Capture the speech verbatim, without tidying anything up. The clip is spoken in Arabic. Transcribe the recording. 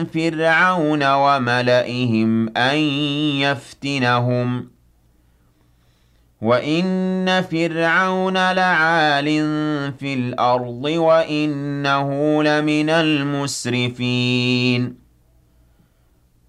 فِرْعَوْنَ وَمَلَئِهِمْ أَن يَفْتِنَهُمْ ۚ وَإِنَّ فِرْعَوْنَ لَعَالٍ فِي الْأَرْضِ وَإِنَّهُ لَمِنَ الْمُسْرِفِينَ